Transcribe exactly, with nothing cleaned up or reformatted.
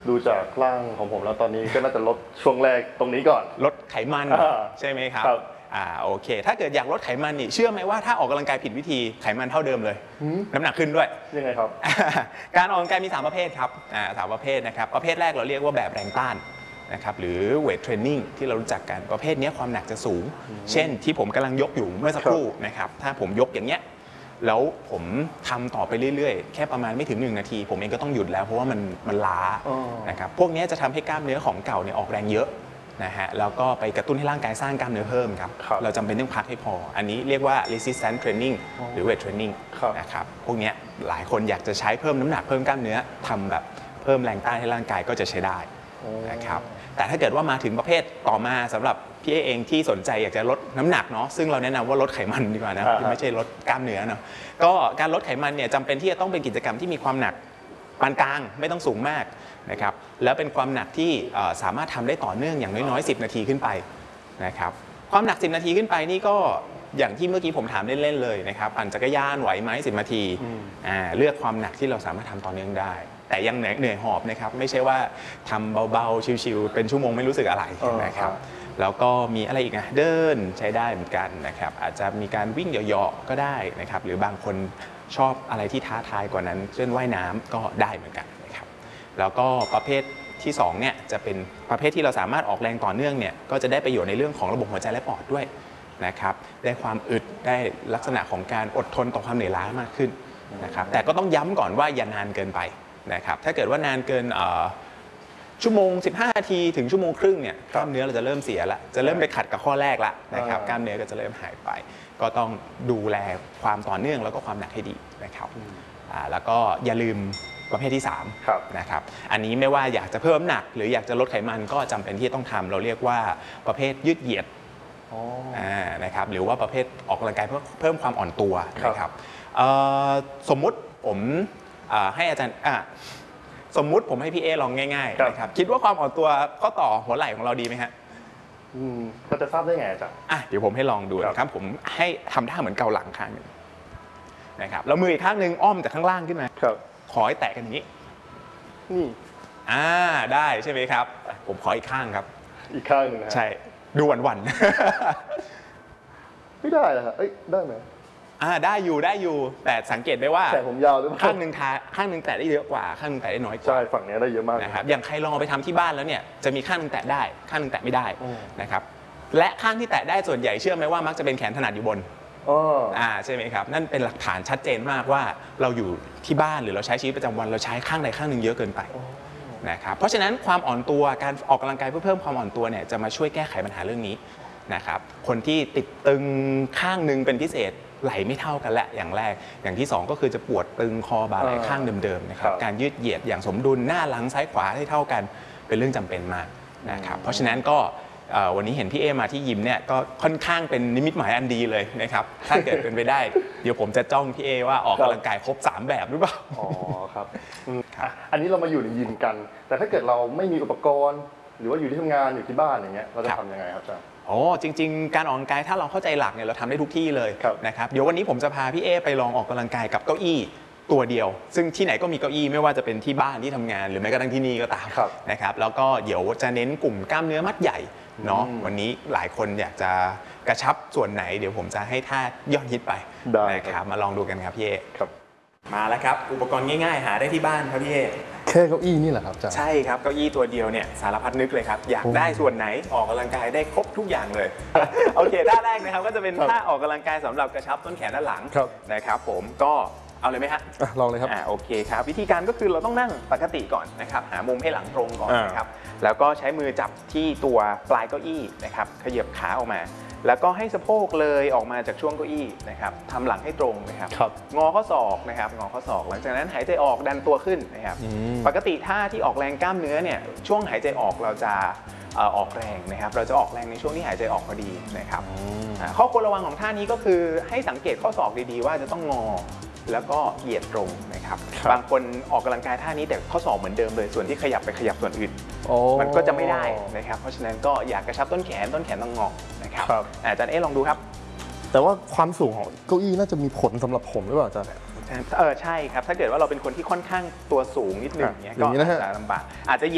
ดูจากร่างของผมแล้วตอนนี้ก็น่าจะลดช่วงแรกตรงนี้ก่อนลดไขมันใช่ไหมครับอ่าโอเคถ้าเกิดอยากลดไขมันนี่เชื่อไหมว่าถ้าออกกำลังกายผิดวิธีไขมันเท่าเดิมเลยน้ำหนักขึ้นด้วยยังไงครับการออกกำลังกายมีสามประเภทครับอ่าสามประเภทนะครับประเภทแรกเราเรียกว่าแบบแรงต้านนะครับหรือเวทเทรนนิ่งที่เรารู้จักกันประเภทนี้ความหนักจะสูงเช่นที่ผมกำลังยกอยู่เมื่อสักครู่นะครับถ้าผมยกอย่างเงี้ยแล้วผมทำต่อไปเรื่อยๆแค่ประมาณไม่ถึงหนึ่งนาทีผมเองก็ต้องหยุดแล้วเพราะว่ามันมันล้านะครับพวกนี้จะทำให้กล้ามเนื้อของเก่าเนี่ยออกแรงเยอะนะฮะแล้วก็ไปกระตุ้นให้ร่างกายสร้างกล้ามเนื้อเพิ่มครับเราจำเป็นต้องพักให้พออันนี้เรียกว่า resistance training หรือ weight training นะครับพวกนี้หลายคนอยากจะใช้เพิ่มน้ำหนักเพิ่มกล้ามเนื้อทำแบบเพิ่มแรงต้านให้ร่างกายก็จะใช้ได้นะครับแต่ถ้าเกิดว่ามาถึงประเภทต่อมาสำหรับพี่เองที่สนใจอยากจะลดน้ำหนักเนาะซึ่งเราแนะนำว่าลดไขมันดีกว่านะไม่ใช่ลดกล้ามเนื้อเนาะก็การลดไขมันเนี่ยจำเป็นที่จะต้องเป็นกิจกรรมที่มีความหนักปานกลางไม่ต้องสูงมากนะครับแล้วเป็นความหนักที่สามารถทำได้ต่อเนื่องอย่างน้อยๆสิบนาทีขึ้นไปนะครับความหนักสิบนาทีขึ้นไปนี่ก็อย่างที่เมื่อกี้ผมถามเล่นๆเลยนะครับปั่นจักรยานไหวไหมสิบนาทีเลือกความหนักที่เราสามารถทำต่อเนื่องได้แต่ยังเหนื่อยหอบนะครับไม่ใช่ว่าทำเบาๆชิวๆเป็นชั่วโมงไม่รู้สึกอะไรนะครับแล้วก็มีอะไรอีกนะเดินใช้ได้เหมือนกันนะครับอาจจะมีการวิ่งเหยาะๆก็ได้นะครับหรือบางคนชอบอะไรที่ท้าทายกว่านั้นเช่นว่ายน้ำก็ได้เหมือนกันนะครับแล้วก็ประเภทที่สองเนี่ยจะเป็นประเภทที่เราสามารถออกแรงต่อเนื่องเนี่ยก็จะได้ประโยชน์ในเรื่องของระบบหัวใจและปอดด้วยนะครับได้ความอึดได้ลักษณะของการอดทนต่อความเหนื่อยล้ามากขึ้นนะครับแต่ก็ต้องย้ำก่อนว่าอย่านานเกินไปนะครับถ้าเกิดว่านานเกินชั่วโมงสิบห้านาทีถึงชั่วโมงครึ่งเนี่ยกล้ามเนื้อเราจะเริ่มเสียละจะเริ่มไปขัดกับข้อแรกละนะครับกล้ามเนื้อก็จะเริ่มหายไปก็ต้องดูแลความต่อเนื่องแล้วก็ความหนักให้ดีนะครับแล้วก็อย่าลืมประเภทที่สามนะครับอันนี้ไม่ว่าอยากจะเพิ่มน้ำหนักหรืออยากจะลดไขมันก็จำเป็นที่ต้องทำเราเรียกว่าประเภทยืดเหยียดนะครับหรือว่าประเภทออกกำลังกายเพื่อเพิ่มความอ่อนตัวนะครับสมมุติผมให้อาจารย์สมมุติผมให้พี่เอลองง่ายๆนะครับคิดว่าความอ่อนตัวข้อต่อหัวไหล่ของเราดีไหมฮะเราจะทราบได้ไงอาจารย์อ่ะเดี๋ยวผมให้ลองดูนะครับผมให้ทำท่าเหมือนเกาหลังข้างหนึ่งนะครับแล้วมืออีกข้างหนึ่งอ้อมจากข้างล่างขึ้นมาขอให้แตะกันอย่างนี้นี่อ่าได้ใช่ไหมครับผมขออีกข้างครับอีกข้างหนึ่งนะใช่ดูหวั่นๆไม่ได้เหรอครับเอ้ยได้ไหมอ่าได้อยู่ได้อยู่แต่สังเกตได้ว่าแต่ผมยาวด้วยข้างหนึ่งทาข้างหนึ่งแตะได้เยอะกว่าข้างหนึ่งแตะได้น้อยกว่าใช่ฝั่งนี้ได้เยอะมากนะครับอย่างใครลองเอาไปทำที่บ้านแล้วเนี่ยจะมีข้างหนึ่งแตะได้ข้างหนึ่งแตะไม่ได้นะครับและข้างที่แตะได้ส่วนใหญ่เชื่อไหมว่ามักจะเป็นแขนถนัดอยู่บนอ่าใช่ไหมครับนั่นเป็นหลักฐานชัดเจนมากว่าเราอยู่ที่บ้านหรือเราใช้ชีวิตประจำวันเราใช้ข้างใดข้างหนึ่งเยอะเกินไปนะครับเพราะฉะนั้นความอ่อนตัวการออกกำลังกายเพื่อเพิ่มความอ่อนตัวเนี่ยจะมาช่วยแก้ไขปัญหาเรื่องนี้นะครับคนที่ติดตึงข้างหนึ่งเป็นพิเศษไหลไม่เท่ากันแหละอย่างแรกอย่างที่สองก็คือจะปวดตึงคอบ่าไหล่ข้างเดิมๆนะครับการยืดเหยียดอย่างสมดุลหน้าหลังซ้ายขวาให้เท่ากันเป็นเรื่องจำเป็นมากนะครับเพราะฉะนั้นก็วันนี้เห็นพี่เอมาที่ยิมเนี่ยก็ค่อนข้างเป็นนิมิตหมายอันดีเลยนะครับถ้าเกิดเป็นไปได้เดี๋ยวผมจะจ้องพี่เอว่าออกกำลังกายครบสามแบบหรือเปล่าอ๋อครับอันนี้เรามาอยู่ในยิมกันแต่ถ้าเกิดเราไม่มีอุปกรณ์หรือว่าอยู่ที่ทำงานอยู่ที่บ้านอย่างเงี้ยเราจะทำยังไงครับอาจารย์โอ้จริงๆการออกกำลังกายถ้าเราเข้าใจหลักเนี่ยเราทำได้ทุกที่เลยนะครับเดี๋ยววันนี้ผมจะพาพี่เอไปลองออกกำลังกายกับเก้าอี้ตัวเดียวซึ่งที่ไหนก็มีเก้าอี้ไม่ว่าจะเป็นที่บ้านที่ทำงานหรือแม้กระทั่งที่นี่ก็ตามนะครับแล้วก็เดี๋ยวจะเน้นกลุ่มกล้ามเนื้อมัดใหญ่เนาะวันนี้หลายคนอยากจะกระชับส่วนไหนเดี๋ยวผมจะให้ท่ายอดฮิตไปนะครับมาลองดูกันครับพี่เอครับมาแล้วครับอุปกรณ์ง่ายๆหาได้ที่บ้านครับพี่เอแค่เก้าอี้นี่แหละครับอาจารย์ใช่ครับเก้าอี้ตัวเดียวเนี่ยสารพัดนึกเลยครับอยากได้ส่วนไหนออกกำลังกายได้ครบทุกอย่างเลยโอเคท่าแรกนะครับก็จะเป็นท่าออกกำลังกายสำหรับกระชับต้นแขนด้านหลังนะครับผมก็เอาเลยไหมฮะลองเลยครับอ่าโอเคครับวิธีการก็คือเราต้องนั่งปกติก่อนนะครับหามุมให้หลังตรงก่อนนะครับแล้วก็ใช้มือจับที่ตัวปลายเก้าอี้นะครับขยับขาออกมาแล้วก็ให้สะโพกเลยออกมาจากช่วงเก้าอี้นะครับทำหลังให้ตรงนะครับงอข้อศอกนะครับงอข้อศอกหลังจากนั้นหายใจออกดันตัวขึ้นนะครับปกติท่าที่ออกแรงกล้ามเนื้อเนี่ยช่วงหายใจออกเราจะออกแรงนะครับเราจะออกแรงในช่วงที่หายใจออกพอดีนะครับข้อควรระวังของท่านี้ก็คือให้สังเกตข้อศอกดีๆว่าจะต้องงอแล้วก็เหยียดตรงนะครับบางคนออกกำลังกายท่านี้แต่ข้อศอกเหมือนเดิมเลยส่วนที่ขยับไปขยับส่วนอื่นมันก็จะไม่ได้นะครับเพราะฉะนั้นก็อยากกระชับต้นแขนต้นแขนต้องงอนะครับอาจารย์เอลองดูครับแต่ว่าความสูงของเก้าอี้น่าจะมีผลสำหรับผมหรือเปล่าอาจารย์เออใช่ครับถ้าเกิดว่าเราเป็นคนที่ค่อนข้างตัวสูงนิดนึงเนี้ยก็อาจจะลำบากอาจจะ